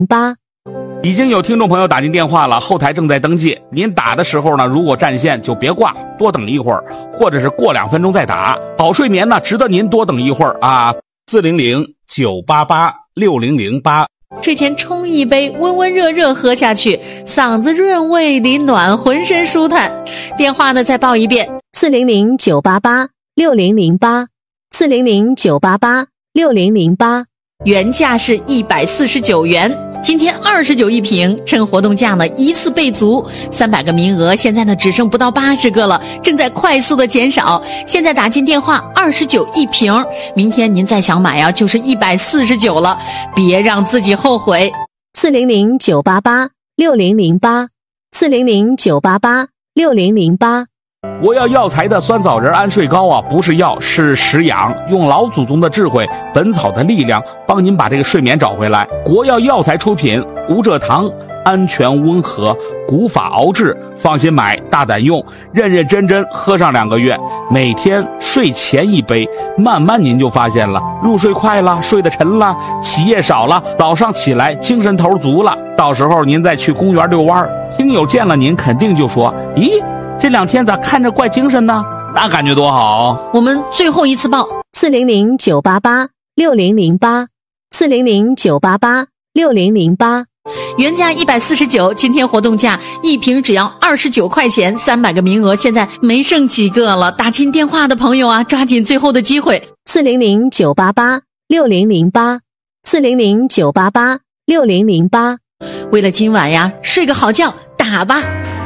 8。 已经有听众朋友打进电话了，后台正在登记。您打的时候呢，如果占线就别挂，多等一会儿，或者是过2分钟再打。好睡眠呢，值得您多等一会儿啊。400-988-6008。 睡前冲一杯，温温热热喝下去，嗓子润胃里暖，浑身舒坦。电话呢再报一遍 400-988-6008 400-988-6008。 原价是149元，今天29一瓶，趁活动价呢一次备足，300个名额，现在呢只剩不到80个了，正在快速的减少。现在打进电话29一瓶，明天您再想买啊，就是149了，别让自己后悔。 400-988-6008 400-988-6008。 我要药材的酸枣仁安睡膏啊，不是药，是食养，用老祖宗的智慧，本草的力量，帮您把这个睡眠找回来。国药药材出品，无蔗糖，安全温和，古法熬制，放心买，大胆用，认认真真喝上2个月，每天睡前1杯，慢慢您就发现了，入睡快了，睡得沉了，起夜少了，早上起来精神头足了。到时候您再去公园遛弯，听友见了您肯定就说，咦，这2天咋看着怪精神呢？那感觉多好。 我们最后一次报 400-988-6008 400-988-6008。 原价149，今天活动价一瓶只要29块钱，300个名额，现在没剩几个了。打进电话的朋友啊，抓紧最后的机会。 400-988-6008 400-988-6008。 为了今晚呀，睡个好觉，打吧。